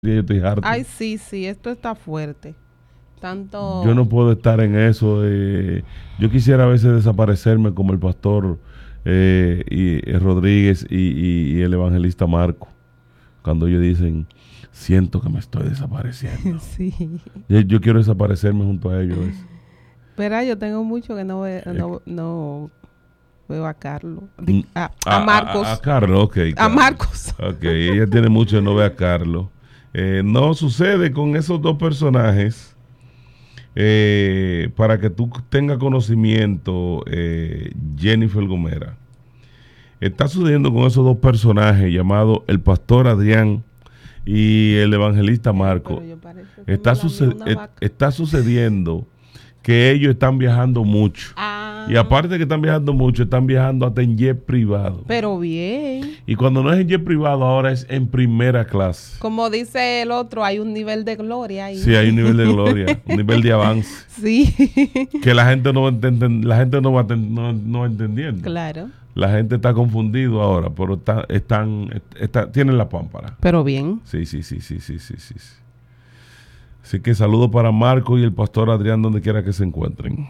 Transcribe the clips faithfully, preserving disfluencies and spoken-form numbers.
yo estoy harto. Ay, sí, sí, esto está fuerte. Tanto... Yo no puedo estar en eso. Eh, yo quisiera a veces desaparecerme como el pastor eh, y, eh, Rodríguez y, y, y el evangelista Marco. Cuando ellos dicen, siento que me estoy desapareciendo. Sí. Yo, yo quiero desaparecerme junto a ellos. Verá, yo tengo mucho que no, ve, no, no veo a Carlos. Mm, A, a, a Marcos. A, a, a Carlos, ok. A Carlos. Marcos. Ok, ella tiene mucho que no ve a Carlos. Eh, no sucede con esos dos personajes. Eh, para que tú tengas conocimiento, eh, Jennifer Gomera, está sucediendo con esos dos personajes llamados el pastor Adrián y el evangelista Marco. Está, suced eh, está sucediendo que ellos están viajando mucho. Ah. Y aparte de que están viajando mucho, están viajando hasta en jet privado. Pero bien. Y cuando no es en jet privado, ahora es en primera clase. Como dice el otro, hay un nivel de gloria ahí. Sí, hay un nivel de gloria, un nivel de avance. Sí. Que la gente no va, enten la gente no va, no, no va entendiendo. Claro. La gente está confundido ahora, pero está, están, está, tienen la pámpara. Pero bien. Sí, sí, sí, sí, sí, sí, sí. Así que saludo para Marco y el pastor Adrián donde quiera que se encuentren.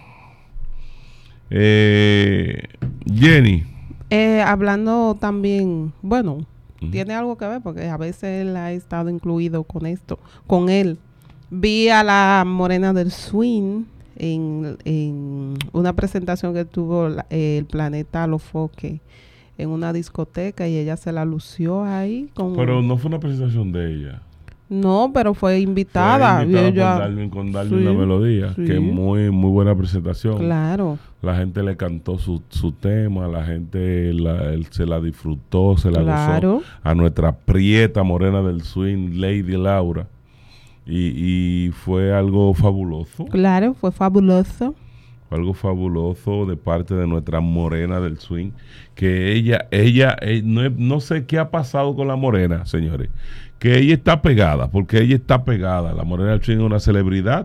Eh, Jenny. Eh, hablando también, bueno, Uh-huh. tiene algo que ver porque a veces él ha estado incluido con esto, con él. Vi a la Morena del Swing en, en una presentación que tuvo la, eh, el Planeta Alofoque en una discoteca y ella se la lució ahí. Con Pero no fue una presentación de ella. No, pero fue invitada. Fue invitada y ella, con Darwin, con Darwin sí, la melodía, sí. que muy muy buena presentación. Claro. La gente le cantó su, su tema, la gente la, él se la disfrutó, se la Claro. gozó. A nuestra prieta morena del swing, Lady Laura. Y, y fue algo fabuloso. Claro, fue fabuloso. Fue algo fabuloso de parte de nuestra morena del swing. Que ella, ella, eh, no, no sé qué ha pasado con la morena, señores. Que ella está pegada, porque ella está pegada. La morena del swing es una celebridad.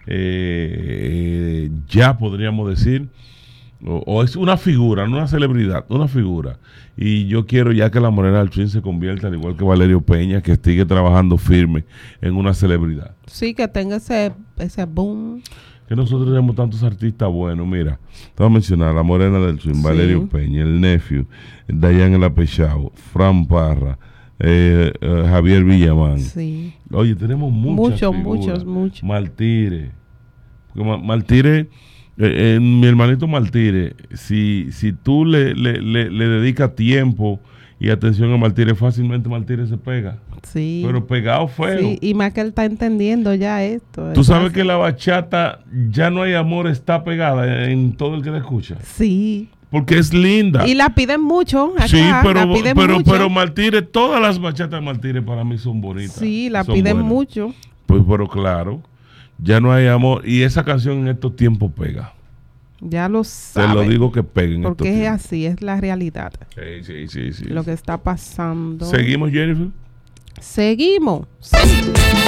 Eh, eh, ya podríamos decir, o, o es una figura, no una celebridad, una figura. Y yo quiero ya que la morena del swing se convierta, al igual que Valerio Peña, que sigue trabajando firme en una celebridad. Sí, que tenga ese, ese boom. Que nosotros tenemos tantos artistas buenos. Mira, te voy a mencionar la morena del swing, sí. Valerio Peña, el Nephew, Dayan El Apechao, Fran Parra, eh, eh, Javier Villamán. Sí. Oye, tenemos muchas muchos, figuras. muchos, muchos. Maltire. Maltire, eh, eh, mi hermanito Maltire, si, si tú le, le, le, le dedicas tiempo y atención a Maltire, fácilmente Maltire se pega. Sí. Pero pegado feo. Sí, y más que él está entendiendo ya esto. Tú sabes que la bachata, ya no hay amor, está pegada en todo el que la escucha. Sí. Porque es linda. Y la piden mucho acá, sí, pero, la piden pero, mucho. pero Maltire, todas las bachatas de Maltire para mí son bonitas. Sí, la son piden buenas. mucho. Pues, pero claro, ya no hay amor. Y esa canción en estos tiempos pega. Ya lo sabes. Te lo digo que pega en estos porque es tiempos. así, es la realidad. Sí, sí, sí, sí. Lo que está pasando. ¿Seguimos, Jennifer? Seguimos. Seguimos.